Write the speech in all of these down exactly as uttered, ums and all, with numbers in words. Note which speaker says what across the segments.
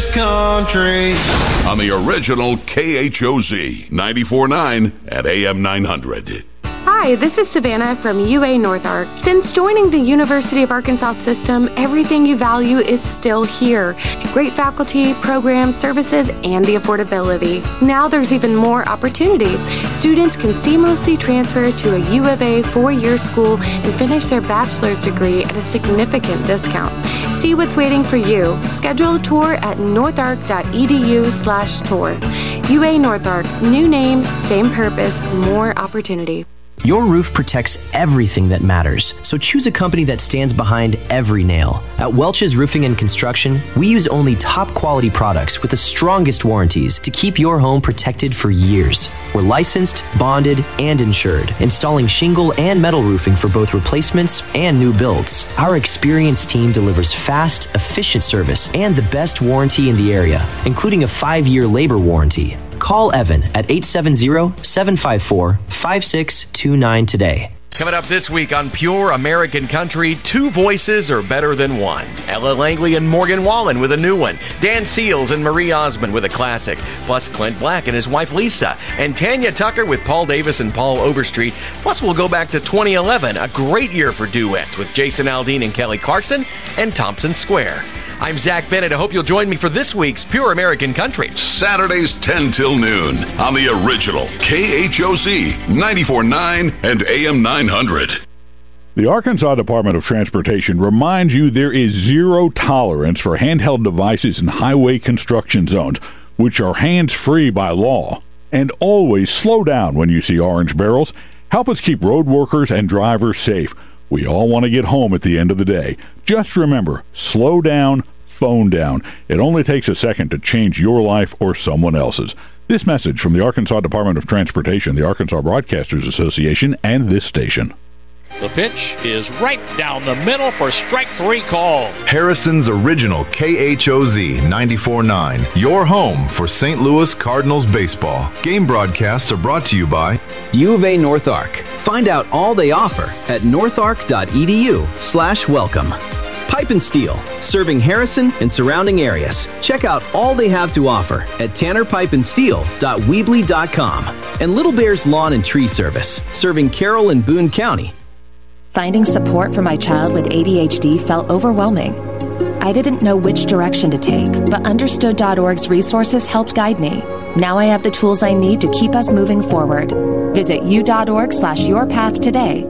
Speaker 1: country.
Speaker 2: On the original K H O Z ninety-four point nine at A M nine hundred.
Speaker 3: Hi, this is Savannah from U A North Ark. Since joining the University of Arkansas system, everything you value is still here. Great faculty, programs, services, and the affordability. Now there's even more opportunity. Students can seamlessly transfer to a U of A four-year school and finish their bachelor's degree at a significant discount. See what's waiting for you. Schedule a tour at northark.edu slash tour. U A North Ark, new name, same purpose, more opportunity.
Speaker 4: Your roof protects everything that matters, so choose a company that stands behind every nail. At Welch's Roofing and Construction, we use only top quality products with the strongest warranties to keep your home protected for years. We're licensed, bonded, and insured, installing shingle and metal roofing for both replacements and new builds. Our experienced team delivers fast, efficient service and the best warranty in the area, including a five-year labor warranty. Call Evan at eight seven zero, seven five four, five six two nine today.
Speaker 5: Coming up this week on Pure American Country, two voices are better than one. Ella Langley and Morgan Wallen with a new one. Dan Seals and Marie Osmond with a classic. Plus Clint Black and his wife Lisa. And Tanya Tucker with Paul Davis and Paul Overstreet. Plus we'll go back to twenty eleven, a great year for duets with Jason Aldean and Kelly Clarkson and Thompson Square. I'm Zach Bennett. I hope you'll join me for this week's Pure American Country.
Speaker 2: Saturdays ten till noon on the original K H O Z ninety-four point nine and A M nine hundred.
Speaker 6: The Arkansas Department of Transportation reminds you there is zero tolerance for handheld devices in highway construction zones, which are hands-free by law. And always slow down when you see orange barrels. Help us keep road workers and drivers safe. We all want to get home at the end of the day. Just remember, slow down, phone down. It only takes a second to change your life or someone else's. This message from the Arkansas Department of Transportation, the Arkansas Broadcasters Association, and this station.
Speaker 7: The pitch is right down the middle for strike three call.
Speaker 8: Harrison's original K H O Z ninety-four point nine, your home for Saint Louis Cardinals baseball. Game broadcasts are brought to you by
Speaker 9: U of A North Ark. Find out all they offer at northark.edu slash welcome. Pipe and Steel, serving Harrison and surrounding areas. Check out all they have to offer at tanner pipe and steel dot weebly dot com. And Little Bear's Lawn and Tree Service, serving Carroll and Boone County.
Speaker 10: Finding support for my child with A D H D felt overwhelming. I didn't know which direction to take, but understood dot org's resources helped guide me. Now I have the tools I need to keep us moving forward. Visit u.org slash your path today.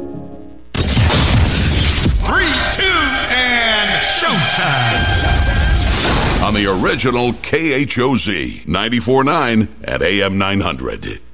Speaker 2: Three, two, and showtime. On the original K H O Z ninety-four point nine at A M nine hundred.